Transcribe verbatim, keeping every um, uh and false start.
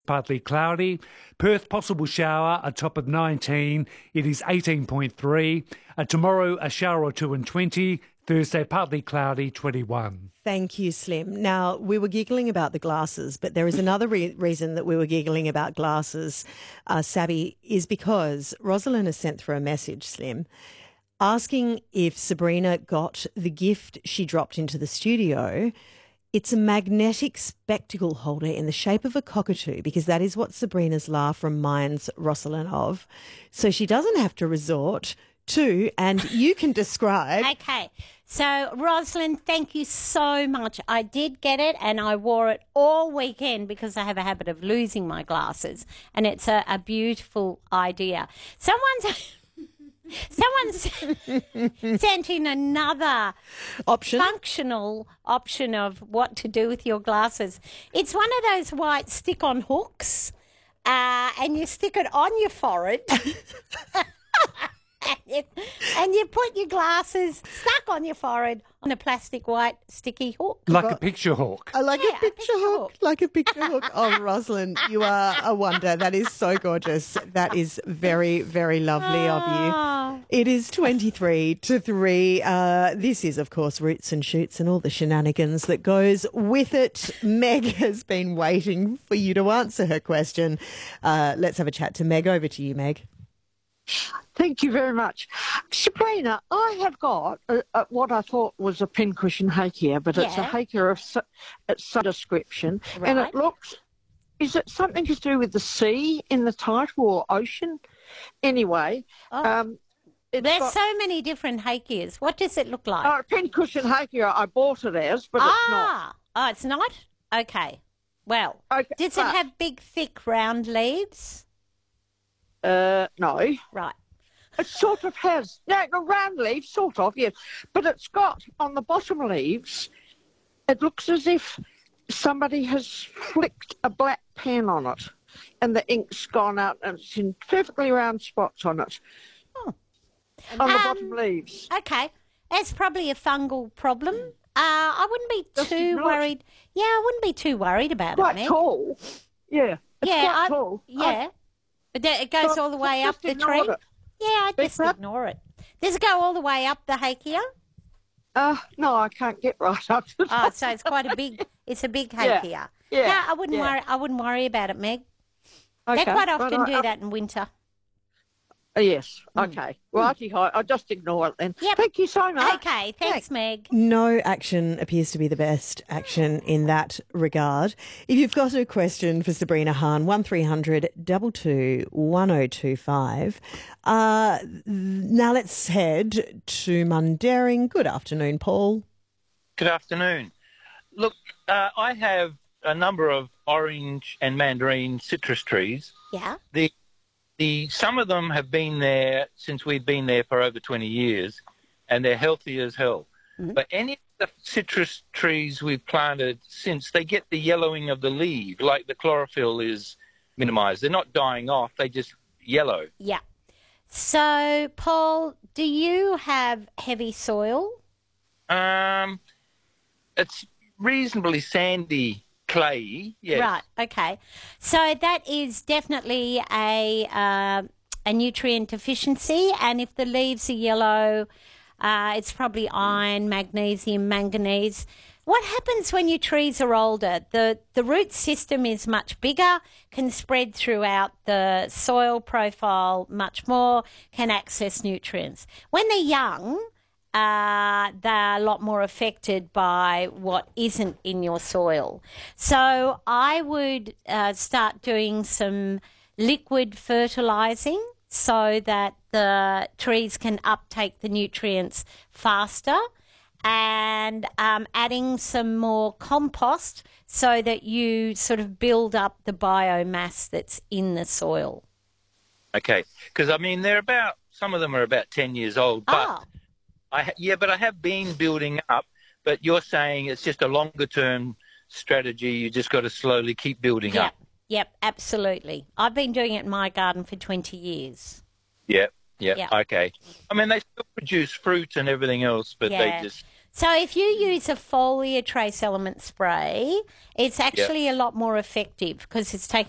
partly cloudy. Perth, possible shower, a top of nineteen. It is eighteen point three. Uh, tomorrow, a shower or two and twenty. Thursday, partly cloudy, twenty-one. Thank you, Slim. Now, we were giggling about the glasses, but there is another re- reason that we were giggling about glasses, uh, Sabby, is because Rosalind has sent through a message, Slim, asking if Sabrina got the gift she dropped into the studio. It's a magnetic spectacle holder in the shape of a cockatoo, because that is what Sabrina's laugh reminds Rosalind of. So she doesn't have to resort to, and you can describe. Okay. So, Rosalind, thank you so much. I did get it and I wore it all weekend because I have a habit of losing my glasses, and it's a, a beautiful idea. Someone's... Someone sent in another option, functional option of what to do with your glasses. It's one of those white stick-on hooks, uh, and you stick it on your forehead. And you, and you put your glasses stuck on your forehead on a plastic white sticky hook. Like a picture hook. I like Yeah, a picture, a picture hook. hook. Like a picture hook. Oh, Rosalind, you are a wonder. That is so gorgeous. That is very, very lovely of you. Oh. It is twenty-three to three. Uh, this is, of course, Roots and Shoots and all the shenanigans that goes with it. Meg has been waiting for you to answer her question. Uh, let's have a chat to Meg. Over to you, Meg. Thank you very much. Sabrina, I have got a, a, what I thought was a pincushion hakea, but it's a Yeah. hakea of su- it's some description. And Right. it looks, is it something to do with the sea in the title or ocean? Anyway, Oh. um, it's There's got, so many different hakeas. What does it look like? oh, a pincushion hakea I bought it as, but it's not. ah, oh, it's not? Okay. Well, Okay, does it but- have big, thick, round leaves? Uh, no. Right. It sort of has, no, the round leaves, sort of, yes. But it's got, on the bottom leaves, it looks as if somebody has flicked a black pen on it and the ink's gone out and it's in perfectly round spots on it. Oh. On the Um, bottom leaves. Okay. That's probably a fungal problem. Uh, I wouldn't be Just too ignore it. worried. Yeah, I wouldn't be too worried about Quite it, Meg. tall. Yeah. It's Yeah, quite I, tall. yeah. But that- it goes So all the way just up the ignore tree? it. Yeah, I Big just crap. ignore it. Does it go all the way up the hakea? Uh, no, I can't get right up to the Oh, top. so it's quite a big, it's a big Yeah, hakea. yeah, No, I wouldn't yeah. worry, I wouldn't worry about it, Meg. Okay, They quite but often I- do I- that in winter. Uh, yes, okay. Righty-ho, I'll just ignore it then. Yep. Thank you so much. Okay, thanks, Meg. No action appears to be the best action in that regard. If you've got a question for Sabrina Hahn, one three hundred two two one oh two five. Uh, now let's head to Mundaring. Good afternoon, Paul. Good afternoon. Look, uh, I have a number of orange and mandarin citrus trees. Yeah. The, the some of them have been there since we've been there for over twenty years, and they're healthy as hell. Mhm. But any of the citrus trees we've planted since, they get the yellowing of the leaf, like the chlorophyll is minimised. They're not dying off; they just yellow. Yeah. So, Paul, do you have heavy soil? Um, it's reasonably sandy, clayey. Yes. Right. Okay. So that is definitely a uh, a nutrient deficiency, and if the leaves are yellow, uh, it's probably iron, magnesium, manganese. What happens when your trees are older? The the root system is much bigger, can spread throughout the soil profile much more, can access nutrients. When they're young, uh, they're a lot more affected by what isn't in your soil. So I would uh, start doing some liquid fertilising so that the trees can uptake the nutrients faster, and um, adding some more compost so that you sort of build up the biomass that's in the soil. Okay, because I mean they're about, some of them are about ten years old, but Ah. I ha- yeah, but I have been building up. But you're saying it's just a longer term strategy. You just got to slowly keep building Yep, up. yep, absolutely. I've been doing it in my garden for twenty years. Yep, yep. Yeah. Okay. I mean they still produce fruit and everything else, but Yeah. they just So if you use a foliar trace element spray, it's actually a lot more effective because it's taking